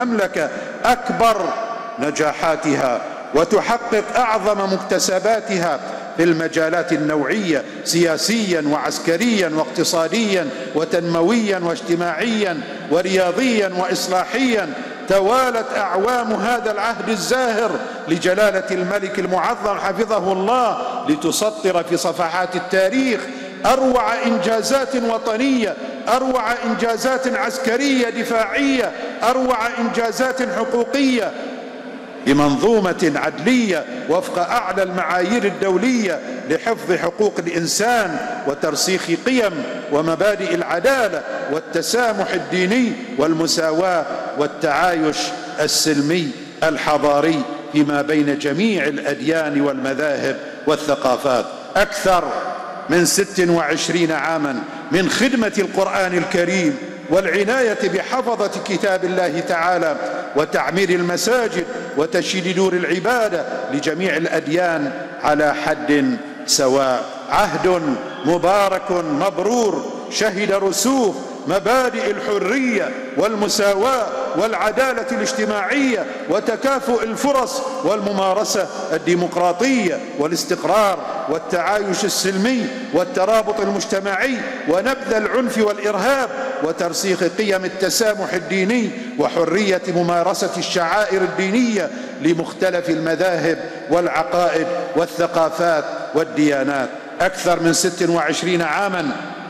المملكة أكبر نجاحاتها وتحقق أعظم مكتسباتها في المجالات النوعية، سياسيا وعسكريا واقتصاديا وتنمويا واجتماعيا ورياضيا وإصلاحيا. توالت أعوام هذا العهد الزاهر لجلالة الملك المعظم حفظه الله لتسطر في صفحات التاريخ أروع إنجازات وطنية، أروع إنجازات عسكرية دفاعية، أروع إنجازات حقوقية بمنظومة عدلية وفق أعلى المعايير الدولية لحفظ حقوق الإنسان وترسيخ قيم ومبادئ العدالة والتسامح الديني والمساواة والتعايش السلمي الحضاري فيما بين جميع الأديان والمذاهب والثقافات. أكثر من 26 عاما من خدمة القرآن الكريم والعناية بحفظة كتاب الله تعالى وتعمير المساجد وتشييد دور العبادة لجميع الأديان على حد سواء. عهد مبارك مبرور شهد رسوخ مبادئ الحرية والمساواة والعدالة الاجتماعية وتكافؤ الفرص والممارسة الديمقراطية والاستقرار والتعايش السلمي والترابط المجتمعي ونبذ العنف والإرهاب وترسيخ قيم التسامح الديني وحرية ممارسة الشعائر الدينية لمختلف المذاهب والعقائد والثقافات والديانات. أكثر من 26 عاما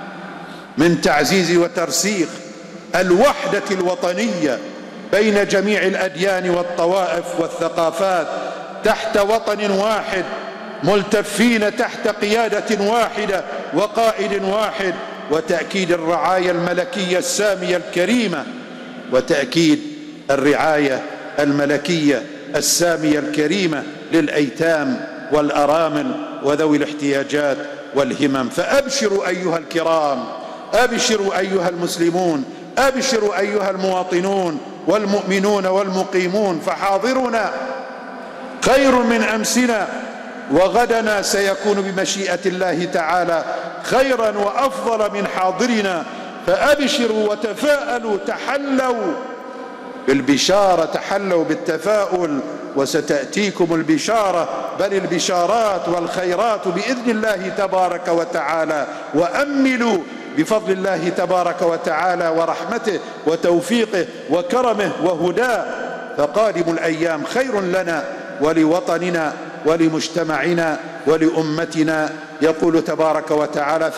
من تعزيز وترسيخ الوحدة الوطنية بين جميع الأديان والطوائف والثقافات تحت وطن واحد، ملتفين تحت قيادة واحدة وقائد واحد، وتأكيد الرعاية الملكية السامية الكريمة، وتأكيد الرعاية الملكية السامية الكريمة للأيتام والأرامل وذوي الاحتياجات والهمم. فأبشروا أيها الكرام، أبشروا أيها المسلمون، أبشروا أيها المواطنون والمؤمنون والمقيمون، فحاضرنا خير من أمسنا، وغدنا سيكون بمشيئة الله تعالى خيرا وأفضل من حاضرنا. فأبشروا وتفاءلوا، تحلوا بالبشارة، تحلوا بالتفاؤل، وستأتيكم البشارة، بل البشارات والخيرات بإذن الله تبارك وتعالى. وأملوا بفضل الله تبارك وتعالى ورحمته وتوفيقه وكرمه وهداه، فقادم الأيام خير لنا ولوطننا ولمجتمعنا ولأمتنا. يقول تبارك وتعالى: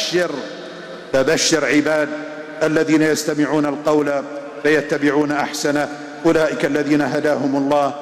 فبشر عباد الذين يستمعون القول فيتبعون أحسنه، أولئك الذين هداهم الله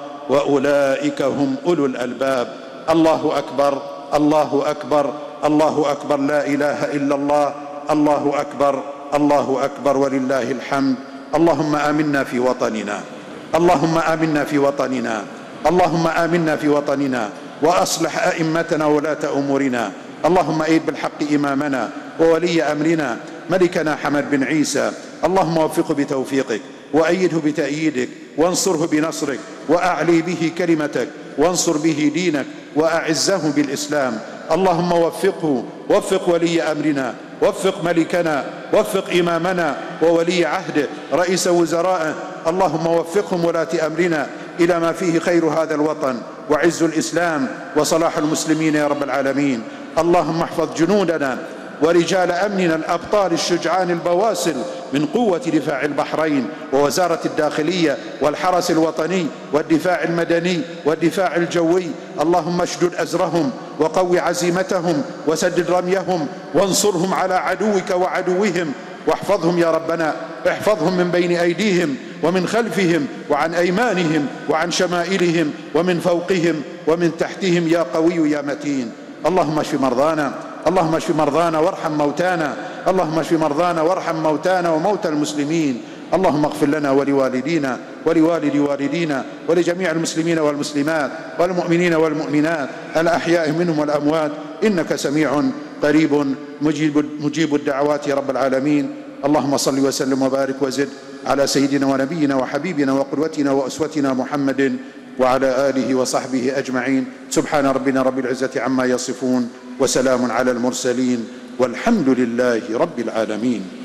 وأولئك هم أولو الألباب. الله أكبر، الله أكبر، الله أكبر، لا إله إلا الله، الله أكبر، الله أكبر، ولله الحمد. اللهم آمنا في وطننا، اللهم آمنا في وطننا، اللهم آمنا في وطننا، وأصلح أئمتنا وولاة أمورنا. اللهم أيد بالحق إمامنا وولي أمرنا ملكنا حمد بن عيسى، اللهم وفقه بتوفيقك وأيده بتأييدك وانصره بنصرك وأعلي به كلمتك وانصر به دينك وأعزه بالإسلام. اللهم وفقه، وفق ولي أمرنا، وفق ملكنا، وفق إمامنا وولي عهده رئيس وزرائه. اللهم وفقهم ولاة أمرنا إلى ما فيه خير هذا الوطن وعز الإسلام وصلاح المسلمين يا رب العالمين. اللهم احفظ جنودنا ورجال أمننا الأبطال الشجعان البواسل من قوة دفاع البحرين ووزارة الداخلية والحرس الوطني والدفاع المدني والدفاع الجوي. اللهم اشدد أزرهم وقوي عزيمتهم وسدد رميهم وانصرهم على عدوك وعدوهم، واحفظهم يا ربنا، احفظهم من بين أيديهم ومن خلفهم وعن أيمانهم وعن شمائلهم ومن فوقهم ومن تحتهم يا قوي يا متين. اللهم اشف مرضانا، اللهم اشف مرضانا وارحم موتانا، اللهم اشف مرضانا وارحم موتانا وموتى المسلمين. اللهم اغفر لنا ولوالدينا ولوالد والدينا ولجميع المسلمين والمسلمات والمؤمنين والمؤمنات الأحياء منهم والأموات، إنك سميع قريب مجيب الدعوات يا رب العالمين. اللهم صل وسلم وبارك وزد على سيدنا ونبينا وحبيبنا وقدوتنا وأسوتنا محمد وعلى آله وصحبه أجمعين. سبحان ربنا رب العزة عما يصفون، وسلام على المرسلين، والحمد لله رب العالمين.